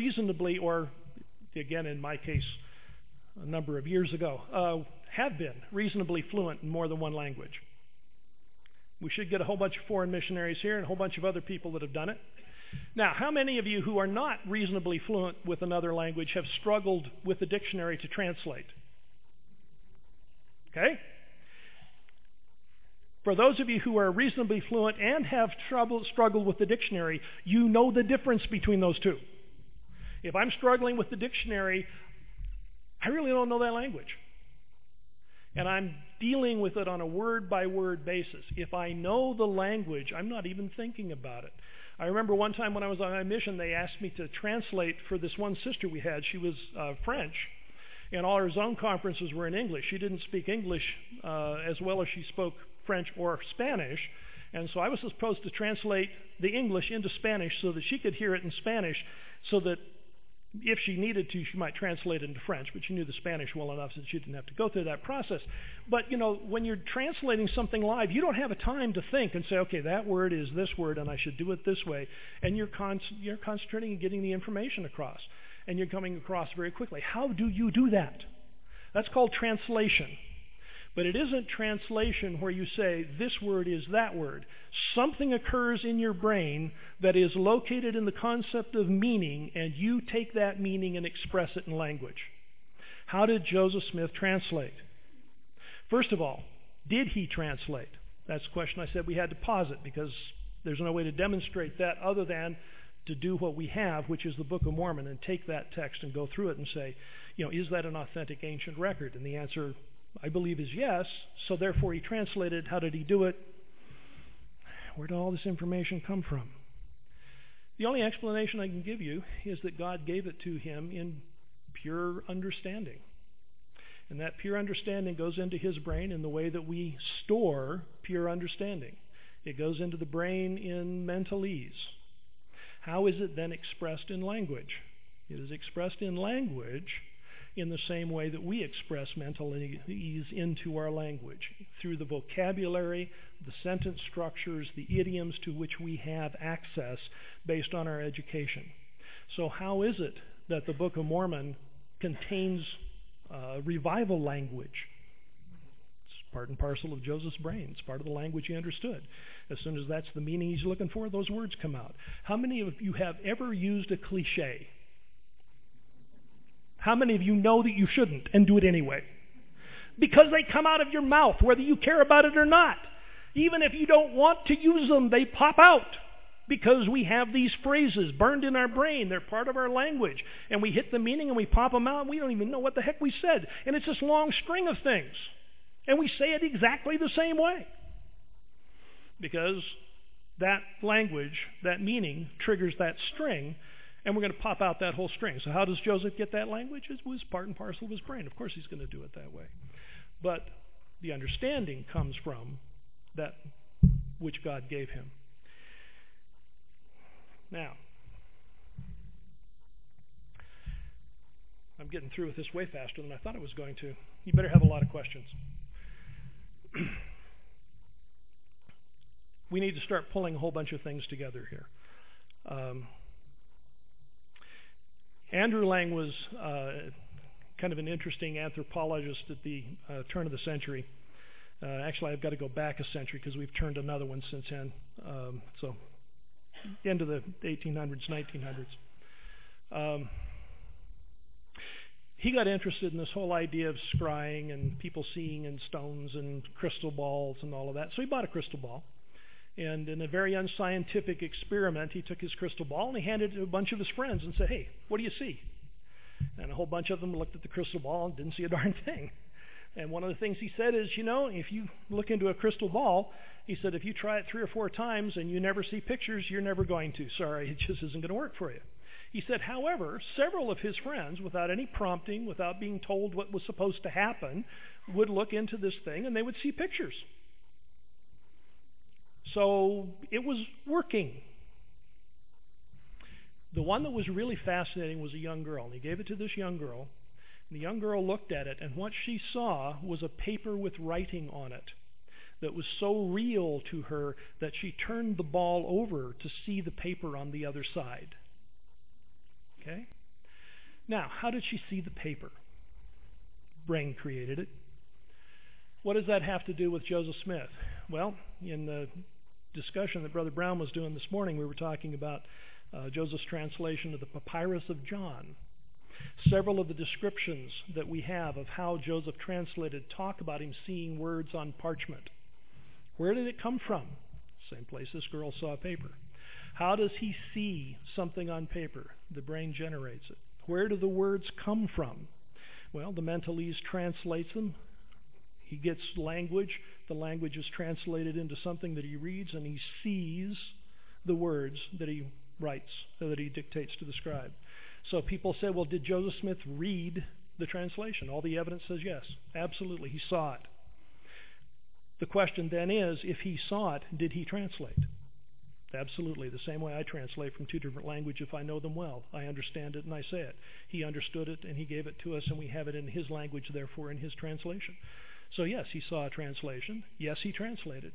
reasonably, or again in my case a number of years ago, have been reasonably fluent in more than one language. We should get a whole bunch of foreign missionaries here and a whole bunch of other people that have done it. Now, how many of you who are not reasonably fluent with another language have struggled with the dictionary to translate? Okay? For those of you who are reasonably fluent and have struggled with the dictionary, you know the difference between those two. If I'm struggling with the dictionary, I really don't know that language. And I'm dealing with it on a word-by-word basis. If I know the language, I'm not even thinking about it. I remember one time when I was on my mission, they asked me to translate for this one sister we had. She was French, and all her zone conferences were in English. She didn't speak English as well as she spoke French or Spanish, and so I was supposed to translate the English into Spanish so that she could hear it in Spanish, so that if she needed to, she might translate it into French, but she knew the Spanish well enough so that she didn't have to go through that process. But, when you're translating something live, you don't have a time to think and say, okay, that word is this word and I should do it this way. And you're concentrating on getting the information across. And you're coming across very quickly. How do you do that? That's called translation. But it isn't translation where you say, this word is that word. Something occurs in your brain that is located in the concept of meaning, and you take that meaning and express it in language. How did Joseph Smith translate? First of all, did he translate? That's the question I said we had to pause it, because there's no way to demonstrate that other than to do what we have, which is the Book of Mormon, and take that text and go through it and say, is that an authentic ancient record? And the answer, I believe, is yes. So therefore he translated. How did he do it? Where did all this information come from? The only explanation I can give you is that God gave it to him in pure understanding. And that pure understanding goes into his brain in the way that we store pure understanding. It goes into the brain in mentalese. How is it then expressed in language? It is expressed in language in the same way that we express mentalese into our language, through the vocabulary, the sentence structures, the idioms to which we have access based on our education. So how is it that the Book of Mormon contains revival language? It's part and parcel of Joseph's brain. It's part of the language he understood. As soon as that's the meaning he's looking for, those words come out. How many of you have ever used a cliche? How many of you know that you shouldn't and do it anyway? Because they come out of your mouth, whether you care about it or not. Even if you don't want to use them, they pop out. Because we have these phrases burned in our brain. They're part of our language. And we hit the meaning and we pop them out and we don't even know what the heck we said. And it's this long string of things. And we say it exactly the same way. Because that language, that meaning, triggers that string, and we're going to pop out that whole string. So how does Joseph get that language? It was part and parcel of his brain. Of course he's going to do it that way. But the understanding comes from that which God gave him. Now, I'm getting through with this way faster than I thought I was going to. You better have a lot of questions. We need to start pulling a whole bunch of things together here. Andrew Lang was kind of an interesting anthropologist at the turn of the century. Actually, I've got to go back a century because we've turned another one since then. So, end of the 1800s, 1900s. He got interested in this whole idea of scrying and people seeing in stones and crystal balls and all of that. So he bought a crystal ball. And in a very unscientific experiment, he took his crystal ball and he handed it to a bunch of his friends and said, hey, what do you see? And a whole bunch of them looked at the crystal ball and didn't see a darn thing. And one of the things he said is, if you look into a crystal ball, he said, if you try it 3 or 4 times and you never see pictures, you're never going to. Sorry, it just isn't going to work for you. He said, however, several of his friends, without any prompting, without being told what was supposed to happen, would look into this thing and they would see pictures. So it was working. The one that was really fascinating was a young girl. And he gave it to this young girl. And the young girl looked at it, and what she saw was a paper with writing on it that was so real to her that she turned the ball over to see the paper on the other side. Okay? Now, how did she see the paper? Brain created it. What does that have to do with Joseph Smith? Well, in the discussion that Brother Brown was doing this morning, we were talking about Joseph's translation of the Papyrus of John. Several of the descriptions that we have of how Joseph translated talk about him seeing words on parchment. Where did it come from? Same place this girl saw paper. How does he see something on paper? The brain generates it. Where do the words come from? Well, the mentalese translates them. He gets language. The language is translated into something that he reads, and he sees the words that he writes, or that he dictates to the scribe. So people say, well, did Joseph Smith read the translation? All the evidence says yes, absolutely, he saw it. The question then is, if he saw it, did he translate? Absolutely, the same way I translate from two different languages if I know them well. I understand it and I say it. He understood it and he gave it to us, and we have it in his language, therefore in his translation. So yes, he saw a translation. Yes, he translated.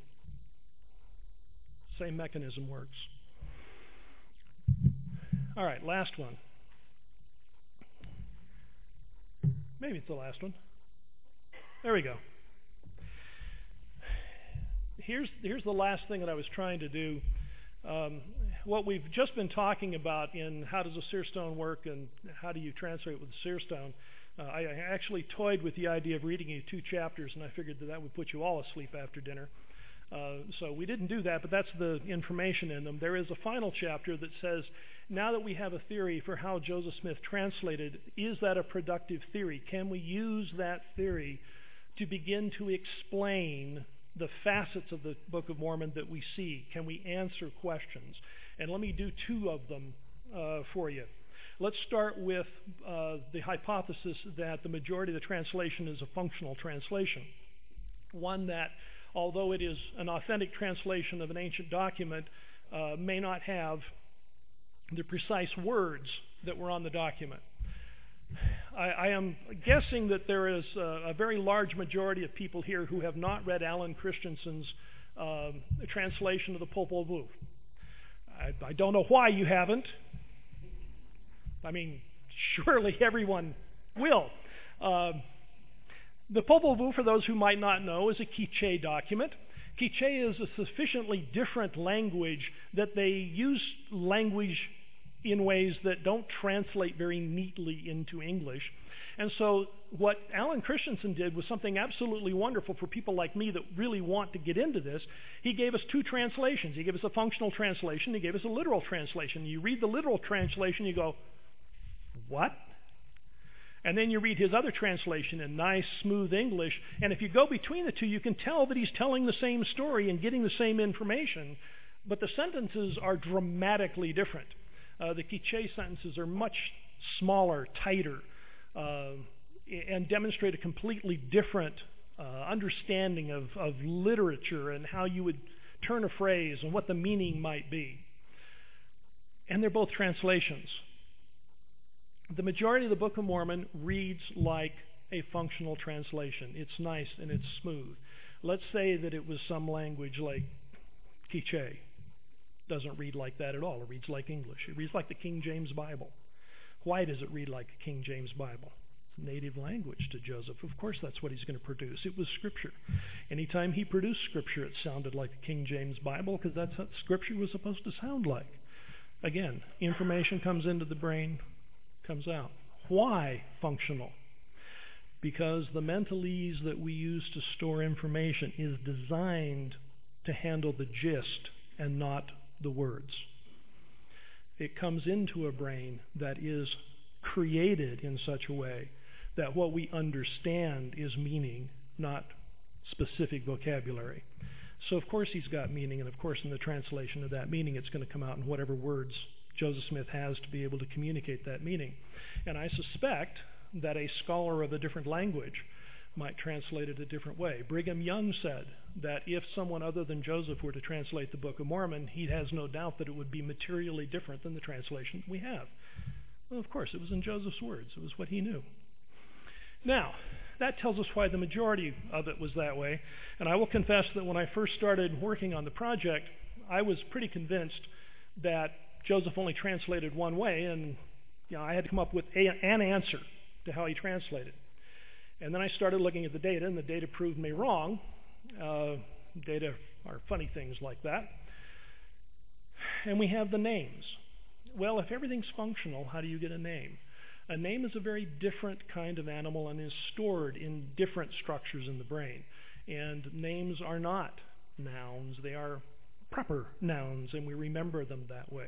Same mechanism works. All right, last one. Maybe it's the last one. There we go. Here's the last thing that I was trying to do. What we've just been talking about in how does a seer stone work and how do you translate with a seer stone, I actually toyed with the idea of reading you 2 chapters, and I figured that would put you all asleep after dinner. So we didn't do that, but that's the information in them. There is a final chapter that says, now that we have a theory for how Joseph Smith translated, is that a productive theory? Can we use that theory to begin to explain the facets of the Book of Mormon that we see? Can we answer questions? And let me do 2 of them for you. Let's start with the hypothesis that the majority of the translation is a functional translation. One that, although it is an authentic translation of an ancient document, may not have the precise words that were on the document. I am guessing that there is a very large majority of people here who have not read Alan Christensen's translation of the Popol Vuh. I don't know why you haven't. I mean, surely everyone will. The Popol Vuh, for those who might not know, is a Quiche document. Quiche is a sufficiently different language that they use language in ways that don't translate very neatly into English. And so what Alan Christensen did was something absolutely wonderful for people like me that really want to get into this. He gave us 2 translations. He gave us a functional translation. He gave us a literal translation. You read the literal translation, you go, what? And then you read his other translation in nice, smooth English, and if you go between the 2, you can tell that he's telling the same story and getting the same information, but the sentences are dramatically different. The Quiche sentences are much smaller, tighter, and demonstrate a completely different understanding of literature and how you would turn a phrase and what the meaning might be. And they're both translations. The majority of the Book of Mormon reads like a functional translation. It's nice and it's smooth. Let's say that it was some language like Quiche. Doesn't read like that at all. It reads like English. It reads like the King James Bible. Why does it read like a King James Bible? It's native language to Joseph. Of course that's what he's going to produce. It was Scripture. Anytime he produced Scripture, it sounded like the King James Bible because that's what Scripture was supposed to sound like. Again, information comes into the brain, comes out. Why functional? Because the mentalese that we use to store information is designed to handle the gist and not the words. It comes into a brain that is created in such a way that what we understand is meaning, not specific vocabulary. So of course he's got meaning, and of course in the translation of that meaning it's going to come out in whatever words Joseph Smith has to be able to communicate that meaning. And I suspect that a scholar of a different language might translate it a different way. Brigham Young said that if someone other than Joseph were to translate the Book of Mormon, he has no doubt that it would be materially different than the translation we have. Well, of course, it was in Joseph's words. It was what he knew. Now, that tells us why the majority of it was that way. And I will confess that when I first started working on the project, I was pretty convinced that Joseph only translated one way, and I had to come up with an answer to how he translated. And then I started looking at the data, and the data proved me wrong. Data are funny things like that. And we have the names. Well, if everything's functional, how do you get a name? A name is a very different kind of animal and is stored in different structures in the brain. And names are not nouns. They are proper nouns, and we remember them that way.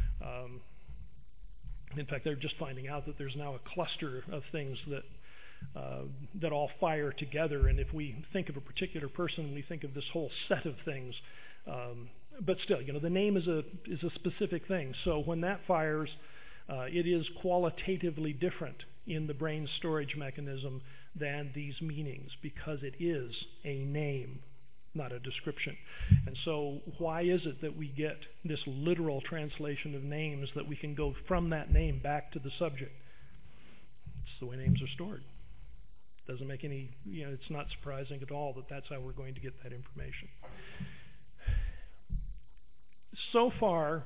In fact, they're just finding out that there's now a cluster of things that all fire together. And if we think of a particular person, we think of this whole set of things. But still, the name is a specific thing. So when that fires, it is qualitatively different in the brain storage mechanism than these meanings, because it is a name, not a description. And so why is it that we get this literal translation of names, that we can go from that name back to the subject? It's the way names are stored. Doesn't make any, it's not surprising at all that that's how we're going to get that information. So far,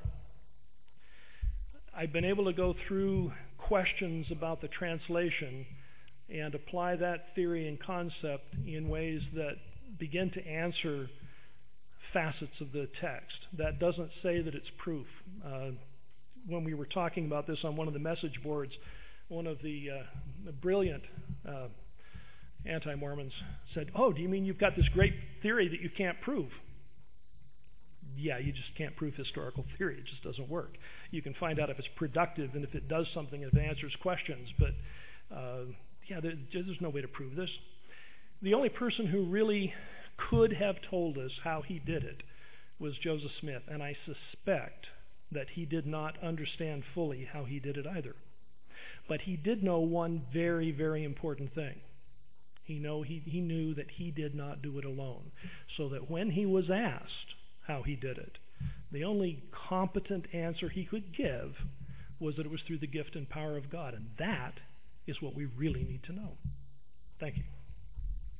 I've been able to go through questions about the translation and apply that theory and concept in ways that begin to answer facets of the text. That doesn't say that it's proof. When we were talking about this on one of the message boards, one of the brilliant anti-Mormons said, "Oh, do you mean you've got this great theory that you can't prove?" Yeah, you just can't prove historical theory. It just doesn't work. You can find out if it's productive and if it does something, if it answers questions, but there's no way to prove this. The only person who really could have told us how he did it was Joseph Smith, and I suspect that he did not understand fully how he did it either. But he did know one very, very important thing. He knew that he did not do it alone, so that when he was asked how he did it, the only competent answer he could give was that it was through the gift and power of God, and that is what we really need to know. Thank you.